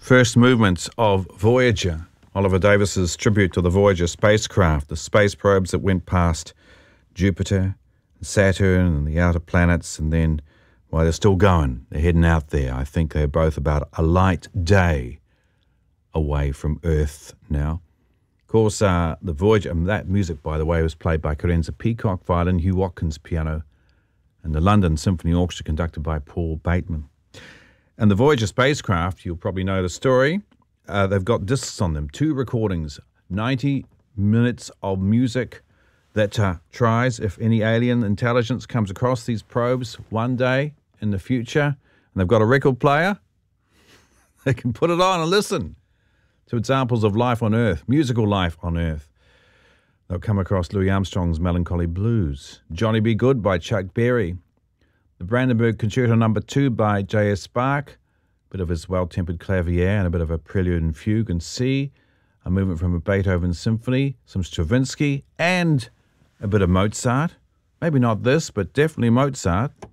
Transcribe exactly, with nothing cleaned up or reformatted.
First movements of Voyager, Oliver Davis's tribute to the Voyager spacecraft, the space probes that went past Jupiter, Saturn and the outer planets, and then, well, they're still going. They're heading out there. I think they're both about a light day away from Earth now. Of course, uh, the Voyager, and that music, by the way, was played by Carenza Peacock, violin, Hugh Watkins, piano, and the London Symphony Orchestra, conducted by Paul Bateman. And the Voyager spacecraft, you'll probably know the story, uh, they've got discs on them, two recordings, ninety minutes of music that uh, tries, if any alien intelligence comes across these probes one day in the future, and they've got a record player, they can put it on and listen to examples of life on Earth, musical life on Earth. They'll come across Louis Armstrong's Melancholy Blues, Johnny B. Good by Chuck Berry, the Brandenburg Concerto Number Two by J S Bach, a bit of his well-tempered clavier and a bit of a prelude and fugue in C, a movement from a Beethoven symphony, some Stravinsky, and a bit of Mozart. Maybe not this, but definitely Mozart.